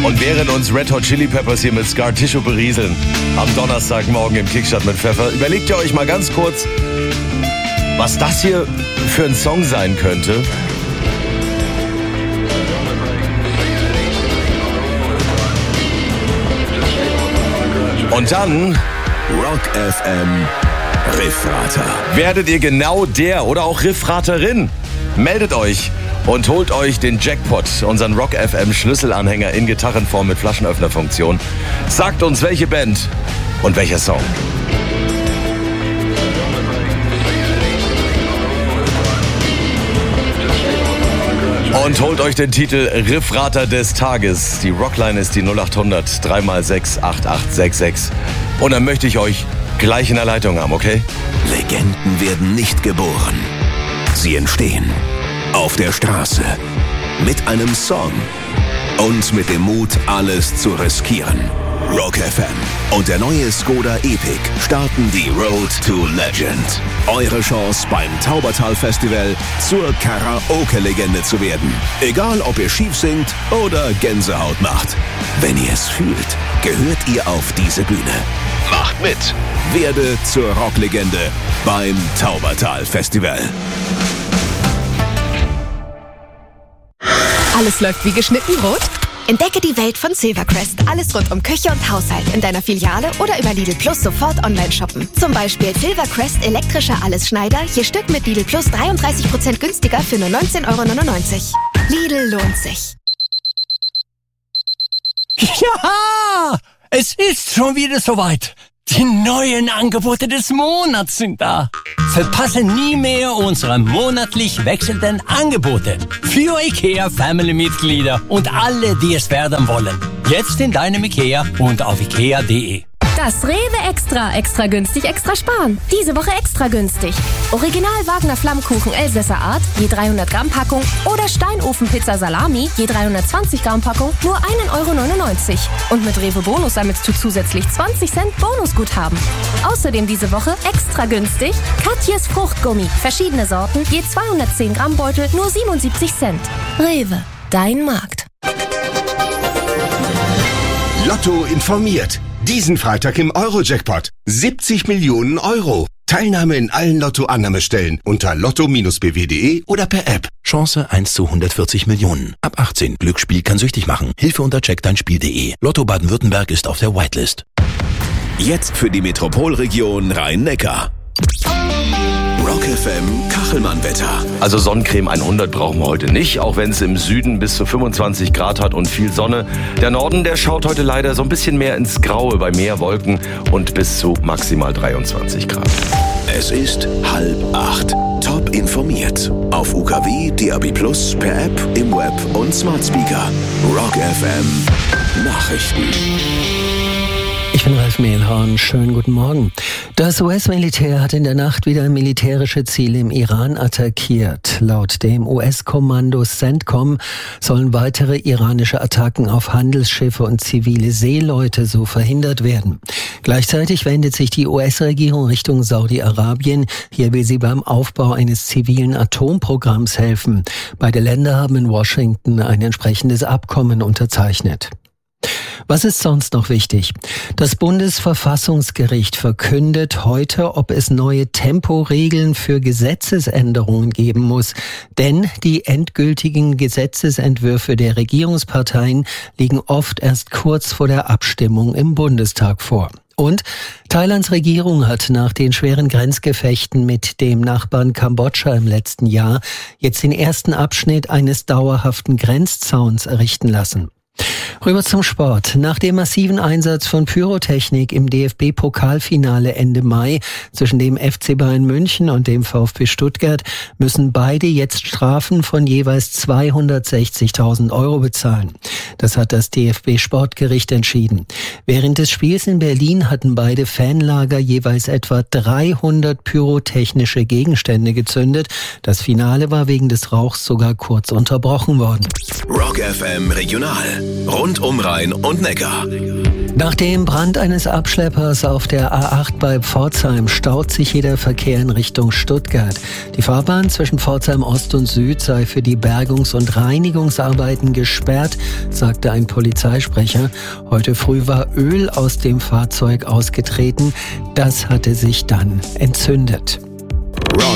Und während uns Red Hot Chili Peppers hier mit Scar Tissue berieseln, am Donnerstagmorgen im Kickstart mit Pfeffer, überlegt ihr euch mal ganz kurz, was das hier für ein Song sein könnte. Und dann Rock FM Riffrater. Werdet ihr genau der oder auch Riffraterin. Meldet euch und holt euch den Jackpot, unseren Rock FM Schlüsselanhänger in Gitarrenform mit Flaschenöffnerfunktion. Sagt uns, welche Band und welcher Song. Und holt euch den Titel Riffrater des Tages. Die Rockline ist die 0800 3x6 8866. Und dann möchte ich euch gleich in der Leitung haben, okay? Legenden werden nicht geboren. Sie entstehen auf der Straße mit einem Song und mit dem Mut, alles zu riskieren. Rock FM und der neue Skoda Epic starten die Road to Legend. Eure Chance beim Taubertal Festival zur Karaoke-Legende zu werden. Egal, ob ihr schief singt oder Gänsehaut macht. Wenn ihr es fühlt, gehört ihr auf diese Bühne. Macht mit. Werde zur Rocklegende beim Taubertal Festival. Alles läuft wie geschnitten rot? Entdecke die Welt von Silvercrest. Alles rund um Küche und Haushalt in deiner Filiale oder über Lidl Plus sofort online shoppen. Zum Beispiel Silvercrest elektrischer Allesschneider, je Stück mit Lidl Plus 33% günstiger für nur 19,99 €. Lidl lohnt sich. Ja, es ist schon wieder soweit. Die neuen Angebote des Monats sind da. Verpasse nie mehr unsere monatlich wechselnden Angebote für IKEA-Family-Mitglieder und alle, die es werden wollen. Jetzt in deinem IKEA und auf ikea.de. Das Rewe Extra. Extra günstig, extra sparen. Diese Woche extra günstig. Original Wagner Flammkuchen Elsässer Art, je 300 Gramm Packung. Oder Steinofenpizza Salami, je 320 Gramm Packung, nur 1,99 €. Und mit Rewe Bonus sammelst du zusätzlich 20 Cent Bonusguthaben. Außerdem diese Woche extra günstig Katjes Fruchtgummi. Verschiedene Sorten, je 210 Gramm Beutel, nur 77 Cent. Rewe, dein Markt. Lotto informiert. Diesen Freitag im Euro-Jackpot. 70 Millionen €. Teilnahme in allen Lotto-Annahmestellen unter lotto-bw.de oder per App. Chance 1 zu 140 Millionen. Ab 18. Glücksspiel kann süchtig machen. Hilfe unter checkdeinspiel.de. Lotto Baden-Württemberg ist auf der Whitelist. Jetzt für die Metropolregion Rhein-Neckar. Rock FM Kachelmann-Wetter. Also Sonnencreme 100 brauchen wir heute nicht, auch wenn es im Süden bis zu 25 Grad hat und viel Sonne. Der Norden, der schaut heute leider so ein bisschen mehr ins Graue bei mehr Wolken und bis zu maximal 23 Grad. Es ist 7:30. Top informiert. Auf UKW, DAB+, per App, im Web und Smart Speaker. Rock FM Nachrichten. Ich bin Ralf Mehlhorn. Schönen guten Morgen. Das US-Militär hat in der Nacht wieder militärische Ziele im Iran attackiert. Laut dem US-Kommando CENTCOM sollen weitere iranische Attacken auf Handelsschiffe und zivile Seeleute so verhindert werden. Gleichzeitig wendet sich die US-Regierung Richtung Saudi-Arabien. Hier will sie beim Aufbau eines zivilen Atomprogramms helfen. Beide Länder haben in Washington ein entsprechendes Abkommen unterzeichnet. Was ist sonst noch wichtig? Das Bundesverfassungsgericht verkündet heute, ob es neue Temporegeln für Gesetzesänderungen geben muss. Denn die endgültigen Gesetzesentwürfe der Regierungsparteien liegen oft erst kurz vor der Abstimmung im Bundestag vor. Und Thailands Regierung hat nach den schweren Grenzgefechten mit dem Nachbarn Kambodscha im letzten Jahr jetzt den ersten Abschnitt eines dauerhaften Grenzzauns errichten lassen. Rüber zum Sport. Nach dem massiven Einsatz von Pyrotechnik im DFB-Pokalfinale Ende Mai zwischen dem FC Bayern München und dem VfB Stuttgart müssen beide jetzt Strafen von jeweils 260.000 € bezahlen. Das hat das DFB-Sportgericht entschieden. Während des Spiels in Berlin hatten beide Fanlager jeweils etwa 300 pyrotechnische Gegenstände gezündet. Das Finale war wegen des Rauchs sogar kurz unterbrochen worden. Rock FM Regional. Rund um Rhein und Neckar. Nach dem Brand eines Abschleppers auf der A8 bei Pforzheim staut sich jeder Verkehr in Richtung Stuttgart. Die Fahrbahn zwischen Pforzheim Ost und Süd sei für die Bergungs- und Reinigungsarbeiten gesperrt, sagt sagte ein Polizeisprecher. Heute früh war Öl aus dem Fahrzeug ausgetreten. Das hatte sich dann entzündet.